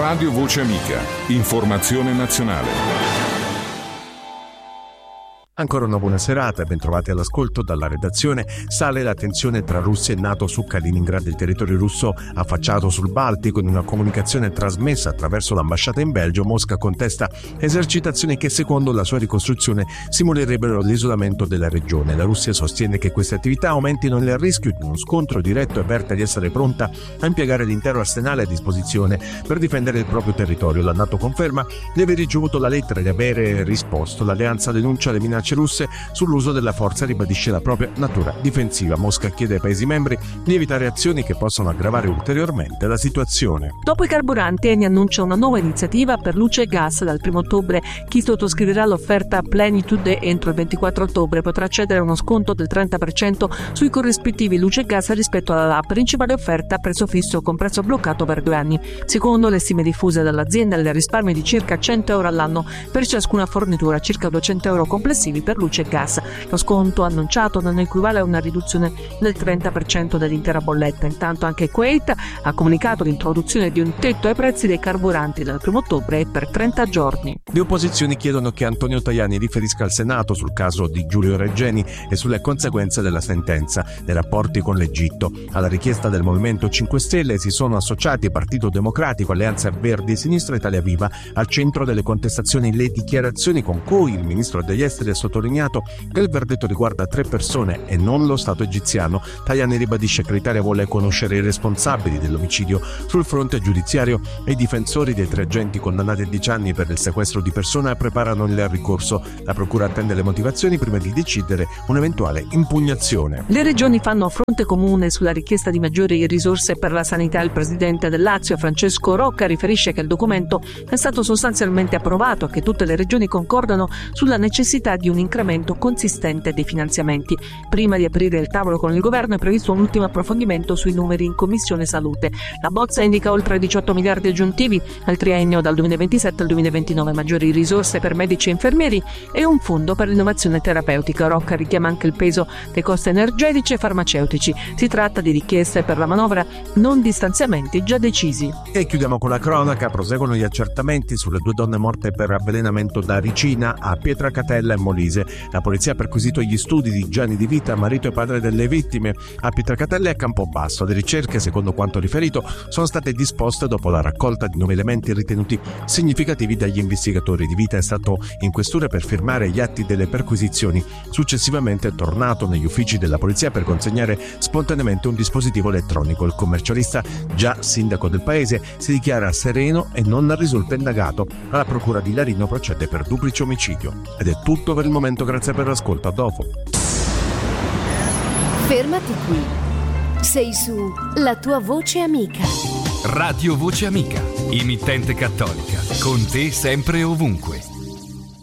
Radio Voce Amica. Informazione nazionale. Ancora una buona serata e bentrovati all'ascolto. Dalla redazione sale la tensione tra Russia e NATO su Kaliningrad, il territorio russo affacciato sul Baltico. In una comunicazione trasmessa attraverso l'ambasciata in Belgio, Mosca contesta esercitazioni che secondo la sua ricostruzione simulerebbero l'isolamento della regione. La Russia sostiene che queste attività aumentino il rischio di uno scontro diretto e avverte di essere pronta a impiegare l'intero arsenale a disposizione per difendere il proprio territorio. La NATO conferma di aver ricevuto la lettera e di avere risposto. L'alleanza denuncia le minacce russe sull'uso della forza e ribadisce la propria natura difensiva. Mosca chiede ai Paesi membri di evitare azioni che possano aggravare ulteriormente la situazione. Dopo i carburanti, Eni annuncia una nuova iniziativa per luce e gas dal 1 ottobre. Chi sottoscriverà l'offerta Plenitude entro il 24 ottobre potrà accedere a uno sconto del 30% sui corrispettivi luce e gas rispetto alla principale offerta a prezzo fisso con prezzo bloccato per 2 anni. Secondo le stime diffuse dall'azienda, il risparmio di circa 100 euro all'anno per ciascuna fornitura, circa 200 euro complessivi per luce e gas. Lo sconto annunciato non equivale a una riduzione del 30% dell'intera bolletta. Intanto anche Kuwait ha comunicato l'introduzione di un tetto ai prezzi dei carburanti dal 1 ottobre e per 30 giorni. Le opposizioni chiedono che Antonio Tajani riferisca al Senato sul caso di Giulio Regeni e sulle conseguenze della sentenza dei rapporti con l'Egitto. Alla richiesta del Movimento 5 Stelle si sono associati Partito Democratico, Alleanza Verdi e Sinistra Italia Viva. Al centro delle contestazioni le dichiarazioni con cui il ministro degli esteri ha sottolineato che il verdetto riguarda 3 persone e non lo Stato egiziano. Tajani ribadisce che l'Italia vuole conoscere i responsabili dell'omicidio sul fronte giudiziario e i difensori dei 3 agenti condannati a 10 anni per il sequestro di persona preparano il ricorso. La procura attende le motivazioni prima di decidere un'eventuale impugnazione. Le regioni fanno fronte comune sulla richiesta di maggiori risorse per la sanità. Il presidente del Lazio, Francesco Rocca, riferisce che il documento è stato sostanzialmente approvato e che tutte le regioni concordano sulla necessità di un incremento consistente dei finanziamenti. Prima di aprire il tavolo con il governo è previsto un ultimo approfondimento sui numeri in Commissione Salute. La bozza indica oltre 18 miliardi aggiuntivi al triennio dal 2027 al 2029, maggiori risorse per medici e infermieri e un fondo per l'innovazione terapeutica. Rocca richiama anche il peso dei costi energetici e farmaceutici. Si tratta di richieste per la manovra, non di stanziamenti già decisi. E chiudiamo con la cronaca. Proseguono gli accertamenti sulle 2 donne morte per avvelenamento da ricina a Pietracatella e Molise. La polizia ha perquisito gli studi di Gianni Di Vita, marito e padre delle vittime, a Pietracatella e a Campobasso. Le ricerche, secondo quanto riferito, sono state disposte dopo la raccolta di 9 elementi ritenuti significativi dagli investigatori. Di Vita è stato in questura per firmare gli atti delle perquisizioni. Successivamente è tornato negli uffici della polizia per consegnare spontaneamente un dispositivo elettronico. Il commercialista, già sindaco del paese, si dichiara sereno e non risulta indagato. La procura di Larino procede per duplice omicidio. Ed è tutto per il momento, grazie per l'ascolto, a dopo. Fermati qui. Sei su La tua voce amica. Radio Voce Amica, emittente cattolica, con te sempre e ovunque.